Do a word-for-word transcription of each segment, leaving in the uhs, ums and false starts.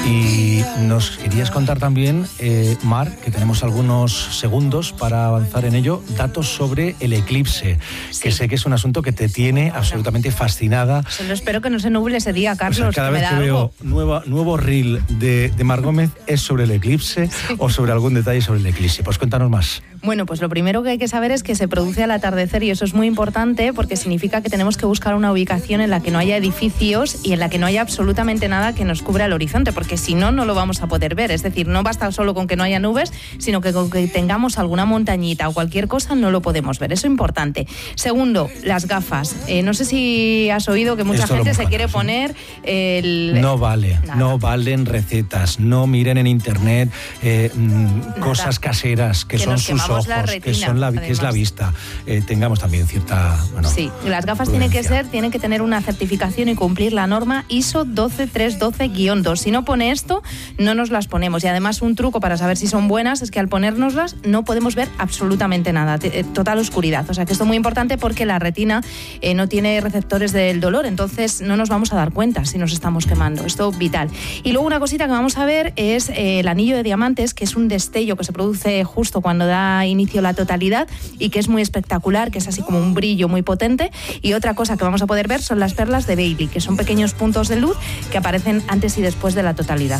Y nos querías contar también, eh, Mar, que tenemos algunos segundos para avanzar en ello, datos sobre el eclipse, sí. que sé que es un asunto que te tiene absolutamente fascinada. Solo espero que no se nuble ese día, Carlos. O sea, cada que vez me da que algo. veo nueva, nuevo reel de, de Mar Gómez es sobre el eclipse sí. o sobre algún detalle sobre el eclipse. Pues cuéntanos más. Bueno, pues lo primero que hay que saber es que se produce al atardecer y eso es muy importante porque significa que tenemos que buscar una ubicación en la que no haya edificios y en la que no haya absolutamente nada que nos cubra el horizonte, porque si no, no lo vamos a poder ver. Es decir, no basta solo con que no haya nubes, sino que con que tengamos alguna montañita o cualquier cosa no lo podemos ver. Eso es importante. Segundo, las gafas. Eh, no sé si has oído que mucha Esto gente se contar, quiere ¿sí? poner el... No vale, nada. No valen recetas, no miren en internet eh, cosas caseras que, que son sus ojos, retina, que, son la, que es la vista. Eh, tengamos también cierta... Bueno, sí, las gafas prudencia. tienen que ser, tienen que tener una certificación y cumplir la norma I S O doce mil trescientos doce guión dos. Si no pone esto, no nos las ponemos. Y además un truco para saber si son buenas es que al ponérnoslas no podemos ver absolutamente nada, total oscuridad. O sea que esto es muy importante porque la retina eh, no tiene receptores del dolor, entonces no nos vamos a dar cuenta si nos estamos quemando. Esto es vital. Y luego una cosita que vamos a ver es eh, el anillo de diamantes, que es un destello que se produce justo cuando da inicio la totalidad y que es muy espectacular, que es así como un brillo muy potente. Y otra cosa que vamos a poder ver son las perlas de Bailey, que son pequeños puntos de luz que aparecen antes y después de la totalidad.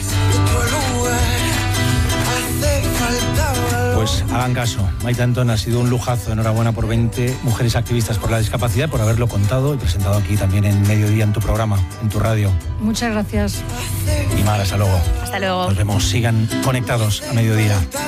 Pues hagan caso. Maite Antón, ha sido un lujazo. Enhorabuena por veinte mujeres activistas por la discapacidad, por haberlo contado y presentado aquí también en Mediodía en tu programa, en tu radio. Muchas gracias. Y Mar, hasta luego. Hasta luego. Nos vemos. Sigan conectados a Mediodía.